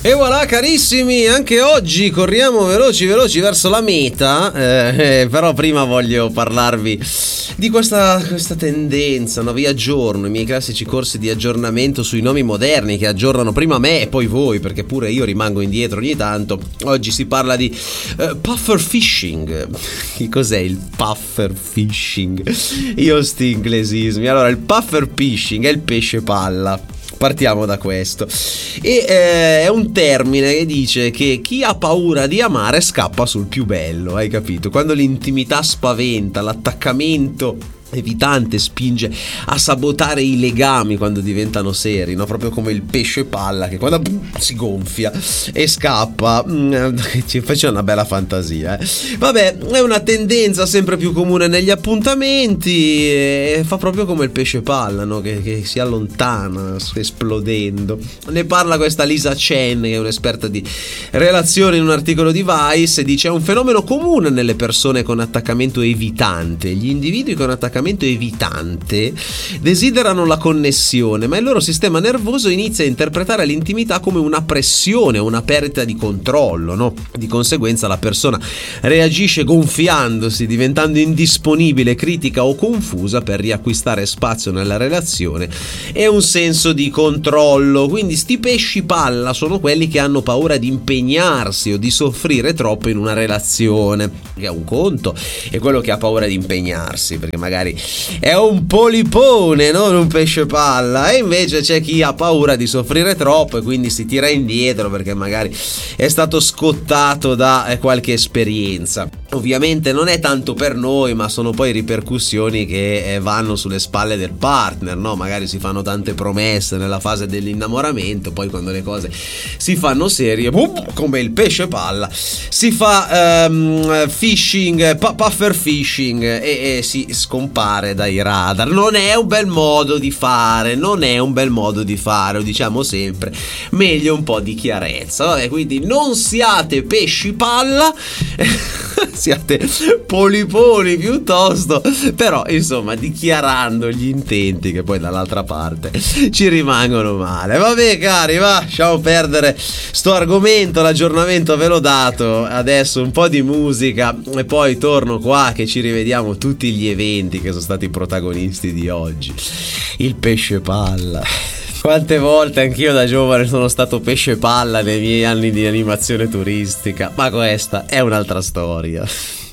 E voilà carissimi, anche oggi corriamo veloci verso la meta, però prima voglio parlarvi di questa tendenza, no? Vi aggiorno i miei classici corsi di aggiornamento sui nomi moderni che aggiornano prima me e poi voi, perché pure io rimango indietro ogni tanto. Oggi si parla di puffer fishing. Che cos'è il puffer fishing? Io sti inglesismi. Allora, il puffer fishing è il pesce palla. Partiamo da questo. E è un termine che dice che chi ha paura di amare scappa sul più bello, hai capito? Quando l'intimità spaventa, l'attaccamento evitante spinge a sabotare i legami quando diventano seri, no? Proprio come il pesce palla che quando si gonfia e scappa, ci faccia una bella fantasia, Vabbè, è una tendenza sempre più comune negli appuntamenti e fa proprio come il pesce palla, no? Che si allontana esplodendo. Ne parla questa Lisa Chen, che è un'esperta di relazioni, in un articolo di Vice, e dice: è un fenomeno comune nelle persone con attaccamento evitante. Gli individui con attaccamento evitante desiderano la connessione, ma il loro sistema nervoso inizia a interpretare l'intimità come una pressione, una perdita di controllo, no? Di conseguenza la persona reagisce gonfiandosi, diventando indisponibile, critica o confusa per riacquistare spazio nella relazione e un senso di controllo. Quindi sti pesci palla sono quelli che hanno paura di impegnarsi o di soffrire troppo in una relazione, che è un conto, e quello che ha paura di impegnarsi perché magari è un polipone, non un pesce palla, e invece c'è chi ha paura di soffrire troppo e quindi si tira indietro perché magari è stato scottato da qualche esperienza. Ovviamente non è tanto per noi, ma sono poi ripercussioni che vanno sulle spalle del partner, no? Magari si fanno tante promesse nella fase dell'innamoramento, poi quando le cose si fanno serie, come il pesce palla, si fa phishing, puffer phishing e si scompare dai radar. Non è un bel modo di fare, lo diciamo sempre, meglio un po' di chiarezza. Vabbè, quindi non siate pesci palla, siate poliponi piuttosto, però insomma dichiarando gli intenti che poi dall'altra parte ci rimangono male. Vabbè cari, lasciamo perdere sto argomento, l'aggiornamento ve l'ho dato, adesso un po' di musica e poi torno qua che ci rivediamo tutti gli eventi che sono stati protagonisti di oggi. Il pesce palla. Quante volte anch'io da giovane sono stato pesce palla nei miei anni di animazione turistica, ma questa è un'altra storia.